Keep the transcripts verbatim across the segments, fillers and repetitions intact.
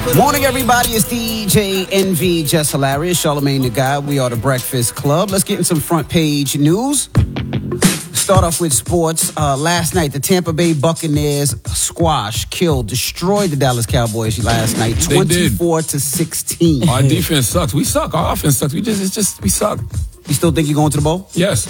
Morning, everybody. It's D J N V, Just Hilarious, Charlamagne the Guy. We are the Breakfast Club. Let's get in some front page news. Start off with sports. Uh, last night, the Tampa Bay Buccaneers squash, killed, destroyed the Dallas Cowboys last night, twenty-four to sixteen. Our defense sucks. We suck. Our offense sucks. We just, it's just, we suck. You still think you're going to the bowl? Yes.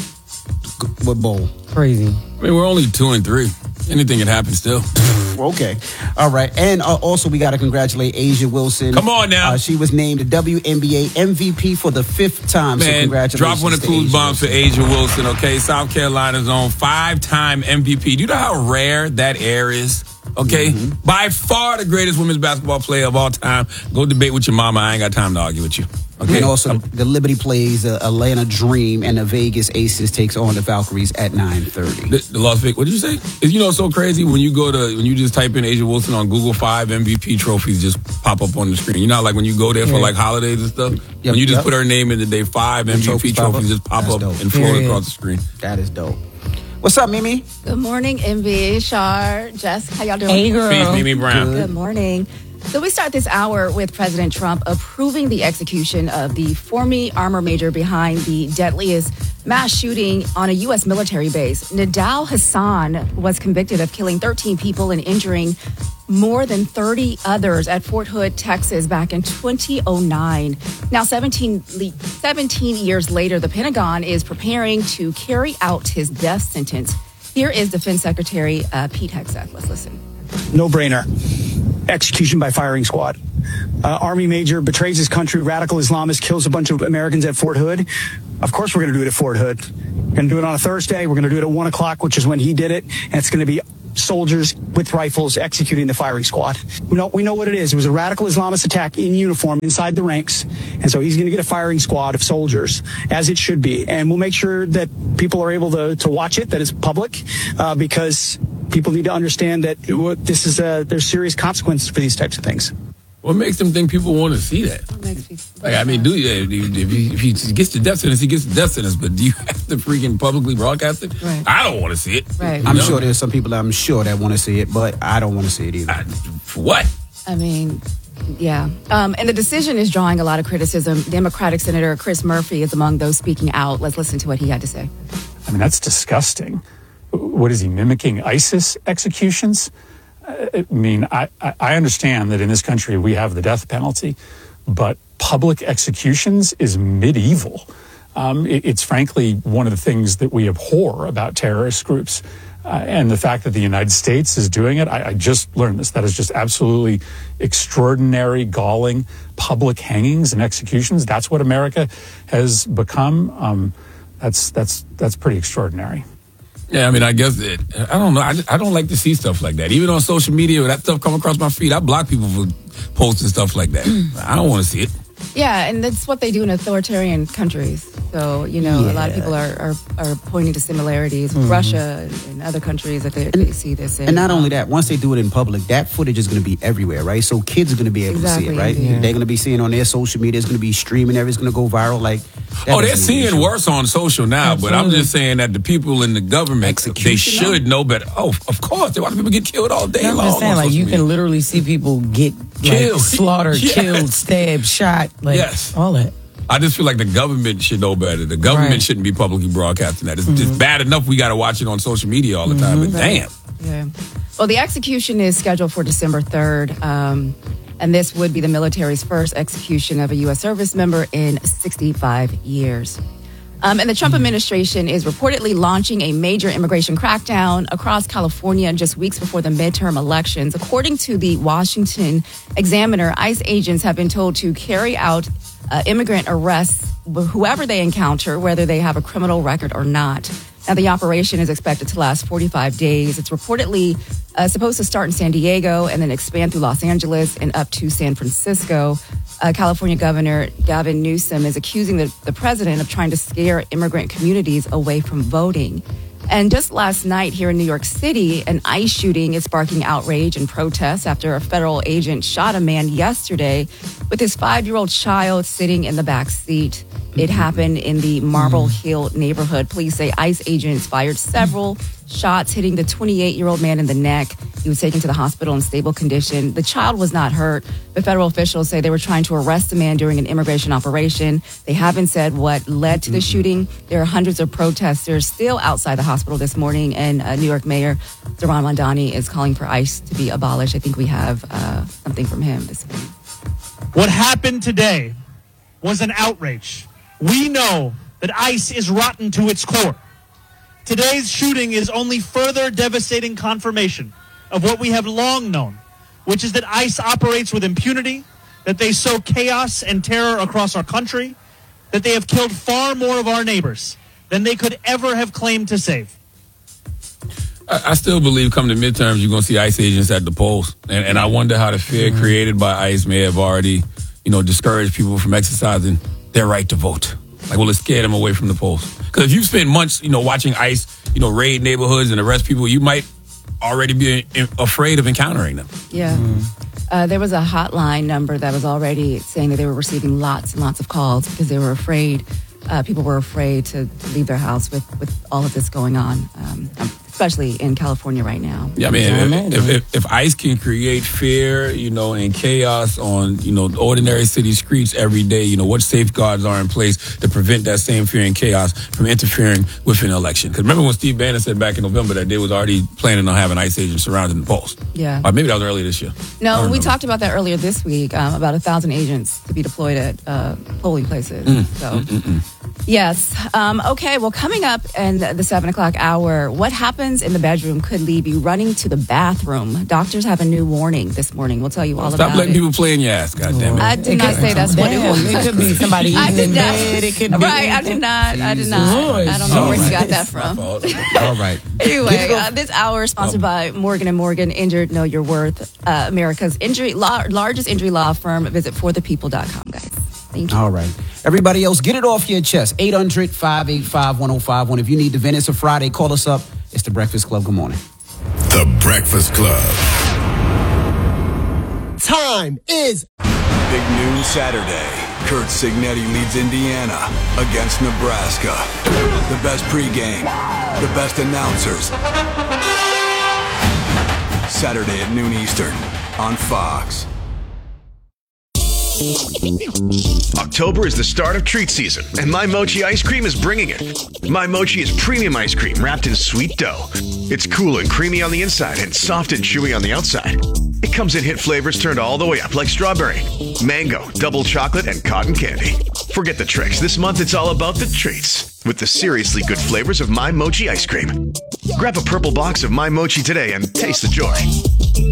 What bowl? Crazy. I mean, we're only two and three. Anything can happen still. Okay. All right. And uh, also, we got to congratulate A'ja Wilson. Come on now. Uh, she was named the W N B A M V P for the fifth time. Man, so congratulations. drop one of the clues bombs for A'ja Wilson, okay? South Carolina's own five-time M V P. Do you know how rare that air is? Okay? Mm-hmm. By far the greatest women's basketball player of all time. Go debate with your mama. I ain't got time to argue with you. Okay. And also, the Liberty plays the Atlanta Dream, and the Vegas Aces takes on the Valkyries at nine thirty. The, the Las Vegas, what did you say? Is, you know, so crazy when you go to, when you just type in A'ja Wilson on Google, five M V P trophies just pop up on the screen. You know, like when you go there for like holidays and stuff, yep, when you just yep. put her name in the day, five M V P trophies, trophies just pop That's up dope. and float yeah. across the screen. That is dope. What's up, Mimi? Good morning, M V, Char, Jess. How y'all doing? Hey, girl. Peace, Mimi Brown. Good. Good morning. So we start this hour with President Trump approving the execution of the former armor major behind the deadliest mass shooting on a U S military base. Nidal Hassan was convicted of killing thirteen people and injuring more than thirty others at Fort Hood, Texas, back in twenty oh nine. Now, seventeen, seventeen years later, the Pentagon is preparing to carry out his death sentence. Here is Defense Secretary uh, Pete Hegseth. Let's listen. No brainer. Execution by firing squad. Uh, Army major betrays his country, radical Islamist, kills a bunch of Americans at Fort Hood. Of course we're going to do it at Fort Hood. We're going to do it on a Thursday. We're going to do it at one o'clock, which is when he did it. And it's going to be soldiers with rifles executing the firing squad. We know, we know what it is. It was a radical Islamist attack in uniform inside the ranks. And so he's going to get a firing squad of soldiers, as it should be. And we'll make sure that people are able to, to watch it, that it's public, uh, because people need to understand that this is a, there's serious consequences for these types of things. What makes them think people want to see that? What makes people like, I mean, do you, if, he, if he gets the death sentence, he gets the death sentence. But do you have to freaking publicly broadcast it? Right. I don't want to see it. Right. I'm know? sure there's some people that I'm sure that want to see it, but I don't want to see it either. I, for what? I mean, yeah. Um, and the decision is drawing a lot of criticism. Democratic Senator Chris Murphy is among those speaking out. Let's listen to what he had to say. I mean, that's disgusting. What is he, mimicking ISIS executions? I mean, I, I understand that in this country we have the death penalty, but public executions is medieval. Um, it, it's frankly one of the things that we abhor about terrorist groups. Uh, and the fact that the United States is doing it, I, I just learned this. That is just absolutely extraordinary, galling public hangings and executions. That's what America has become. Um, that's that's that's pretty extraordinary. Yeah, I mean, I guess it, I don't know. I, I don't like to see stuff like that. Even on social media, when that stuff come across my feed, I block people for posting stuff like that. I don't want to see it. Yeah, and that's what they do in authoritarian countries. So, you know, yeah. a lot of people are, are, are pointing to similarities with mm-hmm. Russia and other countries that they, they see this in. And not only that, once they do it in public, that footage is going to be everywhere, right? So kids are going to be able exactly, to see it, right? Yeah. They're going to be seeing on their social media. It's going to be streaming. Everything's going to go viral. Like, oh, they're seeing worse on social now, Absolutely. But I'm just saying that the people in the government, Execution they should know better. Oh, of course. They watch people get killed all day I'm long. just saying, like, you media. can literally see people get like, slaughtered, yes. killed, stabbed, shot, like, yes. all that. I just feel like the government should know better. The government right. shouldn't be publicly broadcasting that. It's, mm-hmm. it's bad enough we got to watch it on social media all the time, mm-hmm. but right. damn. Yeah. Well, the execution is scheduled for December third, um, and this would be the military's first execution of a U S service member in sixty-five years. Um, and the Trump administration is reportedly launching a major immigration crackdown across California just weeks before the midterm elections. According to the Washington Examiner, ICE agents have been told to carry out uh, immigrant arrests with whoever they encounter, whether they have a criminal record or not. Now, the operation is expected to last forty-five days. It's reportedly uh, supposed to start in San Diego and then expand through Los Angeles and up to San Francisco. Uh, California Governor Gavin Newsom is accusing the, the president of trying to scare immigrant communities away from voting. And just last night here in New York City, an ICE shooting is sparking outrage and protests after a federal agent shot a man yesterday with his five-year-old child sitting in the back seat. It happened in the Marble Hill neighborhood. Police say ICE agents fired several shots, hitting the twenty-eight-year-old man in the neck. He was taken to the hospital in stable condition. The child was not hurt, but federal officials say they were trying to arrest the man during an immigration operation. They haven't said what led to the shooting. There are hundreds of protesters still outside the hospital this morning, and uh, New York Mayor Zohran Mamdani is calling for ICE to be abolished. I think we have uh, something from him this morning. What happened today was an outrage. We know that ICE is rotten to its core. Today's shooting is only further devastating confirmation of what we have long known, which is that ICE operates with impunity, that they sow chaos and terror across our country, that they have killed far more of our neighbors than they could ever have claimed to save. I, I still believe come to midterms, you're going to see ICE agents at the polls. And, and I wonder how the fear mm-hmm. created by ICE may have already, you know, discouraged people from exercising their right to vote. Like, will it scare them away from the polls? Because if you spend months, you know, watching ICE, you know, raid neighborhoods and arrest people, you might already be in, afraid of encountering them. Yeah. Mm. Uh, there was a hotline number that was already saying that they were receiving lots and lots of calls because they were afraid. Uh, people were afraid to, to leave their house with, with all of this going on, um, especially in California right now. Yeah, I mean, if, if, if, if ICE can create fear, you know, and chaos on, you know, ordinary city streets every day, you know, what safeguards are in place to prevent that same fear and chaos from interfering with an election? Because remember when Steve Bannon said back in November that they was already planning on having ICE agents surrounding the polls? Yeah. Or maybe that was earlier this year. No, we talked about that earlier this week, um, about a thousand agents to be deployed at uh, polling places. Mm. So, Mm-mm-mm. Yes. Um, okay, well, coming up in the seven o'clock hour, what happens in the bedroom could leave you running to the bathroom. Doctors have a new warning this morning. We'll tell you all Stop about it. Stop letting people play in your ass, goddammit. I did not say that's what it was. It could be somebody eating in bed. It could be. Right, I did not. I did not. I don't know All where right. you got that from. All right. Anyway, uh, this hour is sponsored by Morgan and Morgan, Injured, Know Your Worth, uh, America's injury law, largest injury law firm. Visit for the people dot com, guys. Thank you. All right. Everybody else, get it off your chest. eight hundred, five eight five, one oh five one. If you need to vent, it's a Friday. Call us up. It's The Breakfast Club. Good morning. The Breakfast Club. Time is Big Noon Saturday. Kurt Signetti leads Indiana against Nebraska. The best pregame, the best announcers. Saturday at noon Eastern on Fox. October is the start of treat season, and My Mochi ice cream is bringing it. My Mochi is premium ice cream wrapped in sweet dough. It's cool and creamy on the inside and soft and chewy on the outside. It comes in hit flavors turned all the way up like strawberry, mango, double chocolate, and cotton candy. Forget the tricks. This month it's all about the treats with the seriously good flavors of My Mochi ice cream. Grab a purple box of My Mochi today and taste the joy.